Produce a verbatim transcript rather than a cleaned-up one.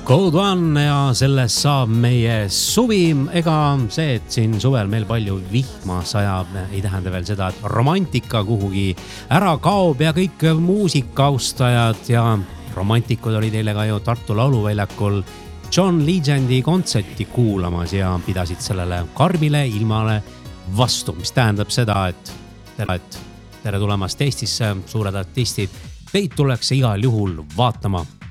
Code One ja sellest saab meie suvi. Ega see, et siin suvel meil palju vihma sajab, ei tähenda veel seda, et romantika kuhugi ära kaob ja kõik muusikaustajad ja romantikud oli teile ka ju Tartu Lauluväljakul John Legendi kontserti kuulamas ja pidasid sellele karmile ilmale vastu, mis tähendab seda, et tere, et tere tulemast Eestisse, suured artistid. Teid tuleks igal juhul vaatama